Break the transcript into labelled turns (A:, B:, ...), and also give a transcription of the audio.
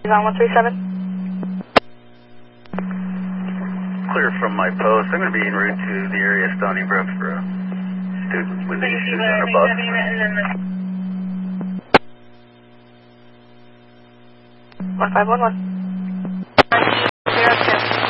A: on 137.
B: Clear from my post. I'm going to be en route to the area of Stony Brook for a student with issues on a bus.
A: 1511.